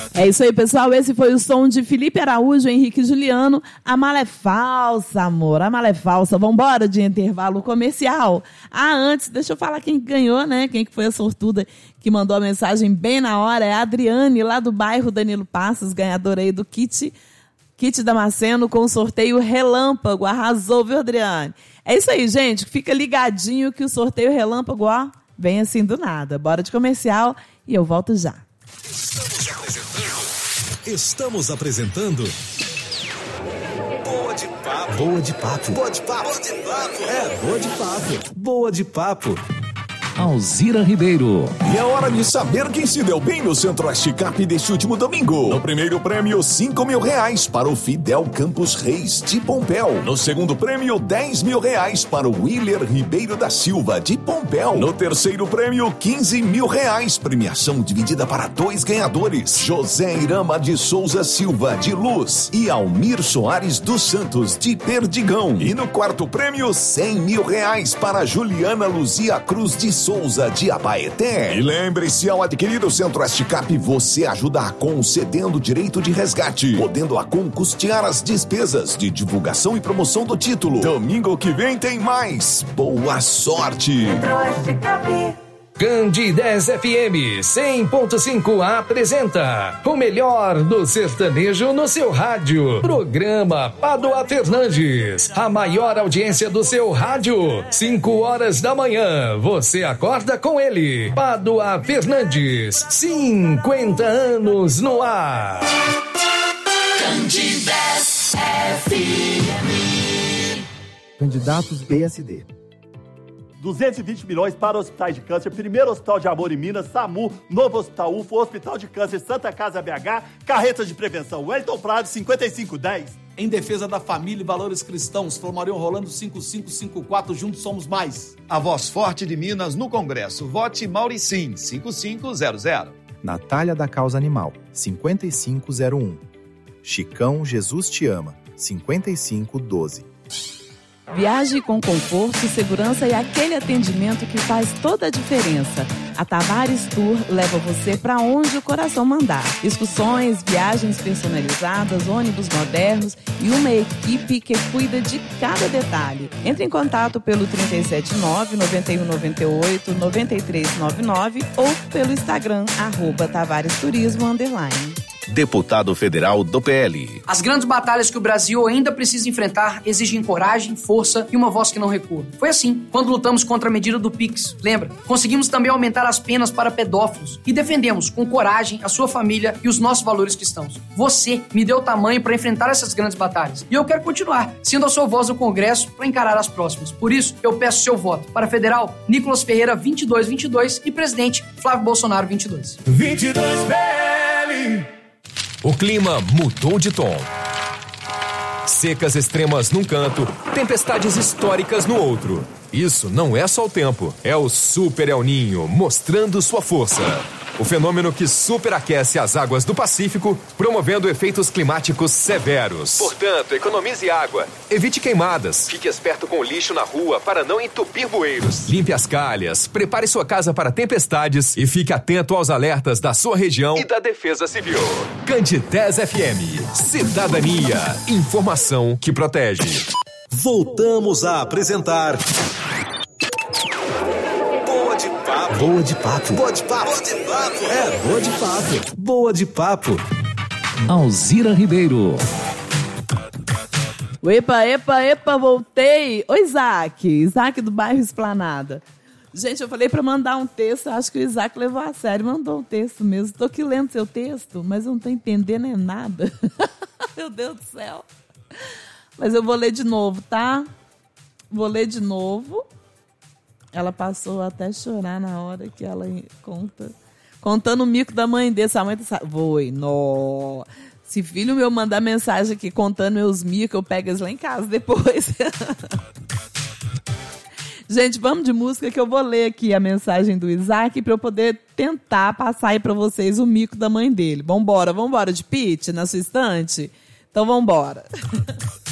É isso aí, pessoal. Esse foi o som de Felipe Araújo, Henrique Juliano. A mala é falsa, amor. A mala é falsa. Vambora de intervalo comercial. Antes, deixa eu falar quem ganhou, né? Quem que foi a sortuda que mandou a mensagem bem na hora. É a Adriane, lá do bairro Danilo Passos, ganhadora aí do kit Damasceno com o sorteio Relâmpago. Arrasou, viu, Adriane? É isso aí, gente. Fica ligadinho que o sorteio Relâmpago, ó, vem assim do nada. Bora de comercial e eu volto já. Estamos apresentando Boa de Papo. Boa de Papo. Boa de Papo. Boa de Papo. Boa de Papo. Boa de Papo. Alzira Ribeiro. E é hora de saber quem se deu bem no Centro-Oeste Cap deste último domingo. No primeiro prêmio, R$5.000 para o Fidel Campos Reis, de Pompéu. No segundo prêmio, R$10.000 para o Willer Ribeiro da Silva, de Pompéu. No terceiro prêmio, R$15.000. Premiação dividida para 2 ganhadores: José Irama de Souza Silva, de Luz, e Almir Soares dos Santos, de Perdigão. E no quarto prêmio, R$100.000 para Juliana Luzia Cruz de Souza, de Abaeté. E lembre-se, ao adquirir o Centro-Oeste Cap, você ajuda a concedendo direito de resgate, podendo a custear as despesas de divulgação e promoção do título. Domingo que vem tem mais. Boa sorte! Centro-Oeste Cap. Candidez FM 100.5 apresenta o melhor do sertanejo no seu rádio. Programa Padua Fernandes, a maior audiência do seu rádio. 5 horas da manhã, você acorda com ele. Padua Fernandes, 50 anos no ar. Candidez FM. Candidatos PSD. 220 milhões para hospitais de câncer, primeiro hospital de amor em Minas, SAMU, novo hospital UFO, hospital de câncer Santa Casa BH, carretas de prevenção, Wellington Prado, 5510. Em defesa da família e valores cristãos, Flamarion Rolando 5554, juntos somos mais. A voz forte de Minas no Congresso, vote Mauricim, 5500. Natália da Causa Animal, 5501. Chicão Jesus Te Ama, 5512. Viaje com conforto, segurança e aquele atendimento que faz toda a diferença. A Tavares Tour leva você para onde o coração mandar. Excursões, viagens personalizadas, ônibus modernos e uma equipe que cuida de cada detalhe. Entre em contato pelo 379-9198-9399 ou pelo Instagram, @TavaresTurismo_. Deputado federal do PL. As grandes batalhas que o Brasil ainda precisa enfrentar exigem coragem, força e uma voz que não recua. Foi assim quando lutamos contra a medida do Pix, lembra? Conseguimos também aumentar as penas para pedófilos e defendemos com coragem a sua família e os nossos valores cristãos. Você me deu tamanho para enfrentar essas grandes batalhas e eu quero continuar sendo a sua voz no Congresso para encarar as próximas. Por isso, eu peço seu voto para federal Nicolas Ferreira 2222 e presidente Flávio Bolsonaro 22. 22 PL. O clima mudou de tom. Secas extremas num canto, tempestades históricas no outro. Isso não é só o tempo, é o Super El Niño mostrando sua força. O fenômeno que superaquece as águas do Pacífico, promovendo efeitos climáticos severos. Portanto, economize água, evite queimadas, fique esperto com o lixo na rua para não entupir bueiros. Limpe as calhas, prepare sua casa para tempestades e fique atento aos alertas da sua região e da Defesa Civil. Candidez FM, cidadania, informação que protege. Voltamos a apresentar Boa de Papo. Boa de Papo. Boa de Papo. Boa de Papo. Boa de Papo. Boa de Papo. Alzira Ribeiro. Epa, voltei. Oi, Isaac do bairro Esplanada. Gente, eu falei pra mandar um texto, acho que o Isaac levou a sério, mandou um texto mesmo. Tô aqui lendo seu texto, mas eu não tô entendendo nada. Meu Deus do céu. Mas eu vou ler de novo, tá? Vou ler de novo. Ela passou até a chorar na hora que ela contando o mico da mãe dele. Sua mãe tá... Se filho meu mandar mensagem aqui contando meus micos, eu pego eles lá em casa depois. Gente, vamos de música que eu vou ler aqui a mensagem do Isaac para eu poder tentar passar aí para vocês o mico da mãe dele. Vambora de pitch na sua estante? Então vambora.